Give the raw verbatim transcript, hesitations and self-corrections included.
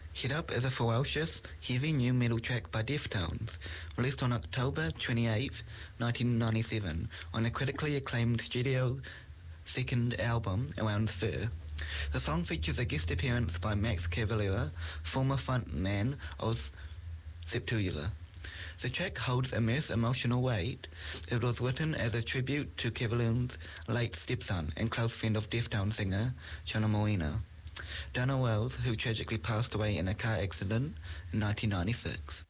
Hit Up is a ferocious, heavy new metal track by Deftones, released on October twenty-eighth, nineteen ninety-seven, on the critically acclaimed studio second album, Around the Fur. The song features a guest appearance by Max Cavalera, former frontman of Sepultura. The track holds immense emotional weight. It was written as a tribute to Cavalera's late stepson and close friend of Deftones singer, Chano Moreno, Donna Wells, who tragically passed away in a car accident in nineteen ninety-six.